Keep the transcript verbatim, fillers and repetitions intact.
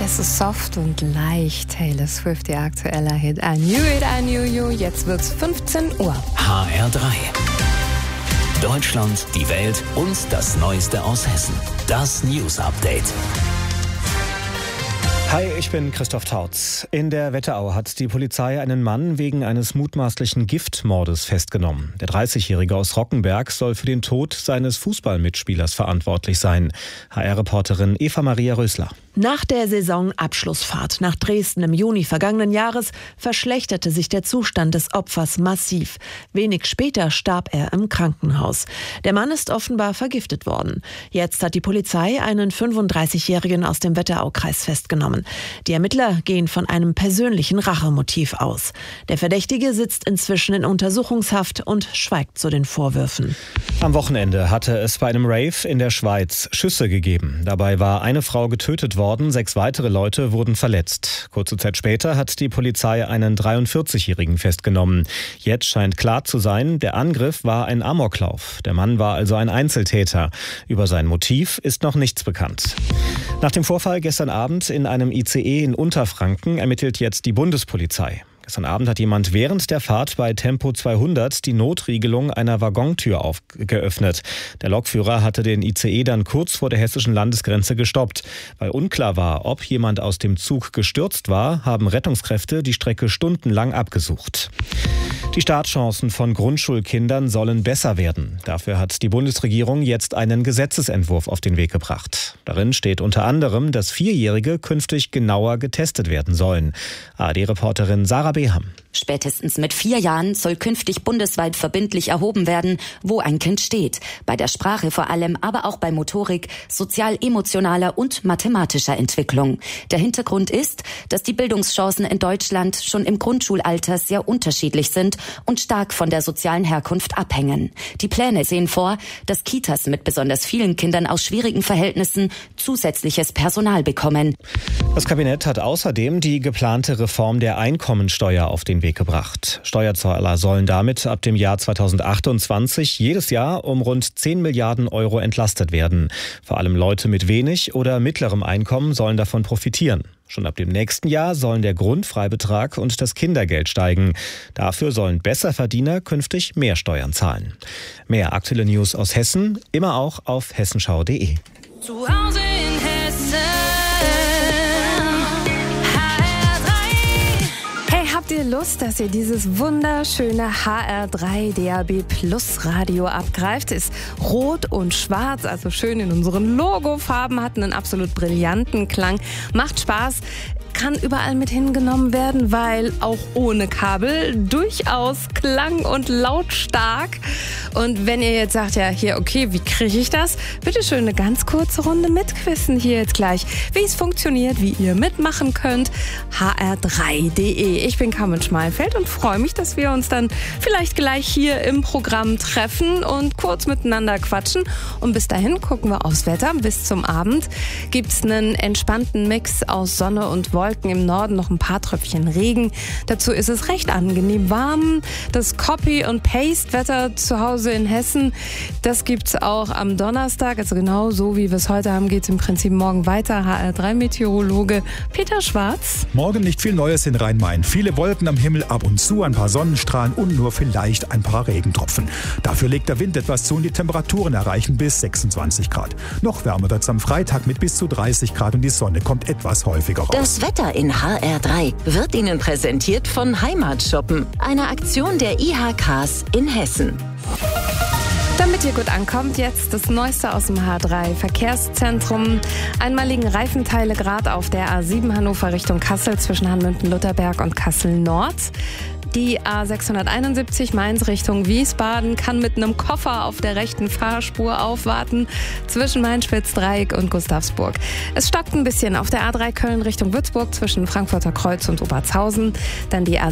Es ist soft und leicht. Taylor Swift, ihr aktueller Hit. I knew it, I knew you. Jetzt wird's fünfzehn Uhr. H R drei. Deutschland, die Welt und das Neueste aus Hessen. Das News Update. Hi, ich bin Christoph Tautz. In der Wetterau hat die Polizei einen Mann wegen eines mutmaßlichen Giftmordes festgenommen. Der dreißigjährige aus Rockenberg soll für den Tod seines Fußballmitspielers verantwortlich sein. H R-Reporterin Eva Maria Rösler. Nach der Saisonabschlussfahrt nach Dresden im Juni vergangenen Jahres verschlechterte sich der Zustand des Opfers massiv. Wenig später starb er im Krankenhaus. Der Mann ist offenbar vergiftet worden. Jetzt hat die Polizei einen fünfunddreißigjährigen aus dem Wetteraukreis festgenommen. Die Ermittler gehen von einem persönlichen Rachemotiv aus. Der Verdächtige sitzt inzwischen in Untersuchungshaft und schweigt zu den Vorwürfen. Am Wochenende hatte es bei einem Rave in der Schweiz Schüsse gegeben. Dabei war eine Frau getötet worden. Sechs weitere Leute wurden verletzt. Kurze Zeit später hat die Polizei einen dreiundvierzigjährigen festgenommen. Jetzt scheint klar zu sein, der Angriff war ein Amoklauf. Der Mann war also ein Einzeltäter. Über sein Motiv ist noch nichts bekannt. Nach dem Vorfall gestern Abend in einem I C E in Unterfranken ermittelt jetzt die Bundespolizei. Gestern Abend hat jemand während der Fahrt bei Tempo zweihundert die Notriegelung einer Waggontür auf- geöffnet. Der Lokführer hatte den I C E dann kurz vor der hessischen Landesgrenze gestoppt. Weil unklar war, ob jemand aus dem Zug gestürzt war, haben Rettungskräfte die Strecke stundenlang abgesucht. Die Startchancen von Grundschulkindern sollen besser werden. Dafür hat die Bundesregierung jetzt einen Gesetzesentwurf auf den Weg gebracht. Darin steht unter anderem, dass Vierjährige künftig genauer getestet werden sollen. A R D-Reporterin Sarah Beham. Spätestens mit vier Jahren soll künftig bundesweit verbindlich erhoben werden, wo ein Kind steht. Bei der Sprache vor allem, aber auch bei Motorik, sozial-emotionaler und mathematischer Entwicklung. Der Hintergrund ist, dass die Bildungschancen in Deutschland schon im Grundschulalter sehr unterschiedlich sind und stark von der sozialen Herkunft abhängen. Die Pläne sehen vor, dass Kitas mit besonders vielen Kindern aus schwierigen Verhältnissen zusätzliches Personal bekommen. Das Kabinett hat außerdem die geplante Reform der Einkommensteuer auf den Weg gebracht. Steuerzahler sollen damit ab dem Jahr zweitausendachtundzwanzig jedes Jahr um rund zehn Milliarden Euro entlastet werden. Vor allem Leute mit wenig oder mittlerem Einkommen sollen davon profitieren. Schon ab dem nächsten Jahr sollen der Grundfreibetrag und das Kindergeld steigen. Dafür sollen Besserverdiener künftig mehr Steuern zahlen. Mehr aktuelle News aus Hessen, immer auch auf hessenschau punkt de. Zu Hause in Hessen. Habt ihr Lust, dass ihr dieses wunderschöne H R drei D A B Plus Radio abgreift? Ist rot und schwarz, also schön in unseren Logofarben, hat einen absolut brillanten Klang, macht Spaß, kann überall mit hingenommen werden, weil auch ohne Kabel durchaus klang- und lautstark. Und wenn ihr jetzt sagt, ja hier, okay, wie kriege ich das? Bitte schön eine ganz kurze Runde mitquissen hier jetzt gleich, wie es funktioniert, wie ihr mitmachen könnt. H R drei punkt de. Ich bin Carmen Schmalfeld und freue mich, dass wir uns dann vielleicht gleich hier im Programm treffen und kurz miteinander quatschen. Und bis dahin gucken wir aufs Wetter. Bis zum Abend gibt's einen entspannten Mix aus Sonne und Wolken, im Norden noch ein paar Tröpfchen Regen. Dazu ist es recht angenehm warm. Das Copy- und Paste-Wetter zu Hause in Hessen, das gibt's auch am Donnerstag. Also genau so, wie wir es heute haben, geht's im Prinzip morgen weiter. H R drei Meteorologe Peter Schwarz. Morgen nicht viel Neues in Rhein-Main. Viele Wolken am Himmel, ab und zu ein paar Sonnenstrahlen und nur vielleicht ein paar Regentropfen. Dafür legt der Wind etwas zu und die Temperaturen erreichen bis sechsundzwanzig Grad. Noch wärmer wird's am Freitag mit bis zu dreißig Grad und die Sonne kommt etwas häufiger raus. Das Wetter in H R drei wird Ihnen präsentiert von Heimatshoppen, einer Aktion der I H Ks in Hessen. Damit ihr gut ankommt, jetzt das Neueste aus dem H R drei Verkehrszentrum. Einmal liegen Reifenteile gerade auf der A sieben Hannover Richtung Kassel zwischen Hanmünden-Lutherberg und Kassel-Nord. Die A sechshunderteinundsiebzig Mainz Richtung Wiesbaden kann mit einem Koffer auf der rechten Fahrspur aufwarten zwischen Main-Spitz-Dreieck und Gustavsburg. Es stockt ein bisschen auf der A drei Köln Richtung Würzburg zwischen Frankfurter Kreuz und Obertshausen. Dann die A